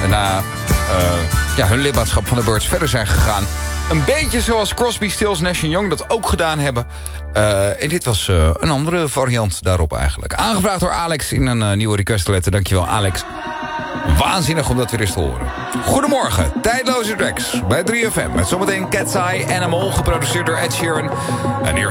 na hun lidmaatschap van de Byrds verder zijn gegaan. Een beetje zoals Crosby, Stills, Nash & Young dat ook gedaan hebben. En dit was een andere variant daarop eigenlijk. Aangevraagd door Alex in een nieuwe requestletter. Dankjewel Alex. Waanzinnig om dat weer eens te horen. Goedemorgen, tijdloze tracks bij 3FM. Met zometeen Cat's Eye Animal, geproduceerd door Ed Sheeran. En eerst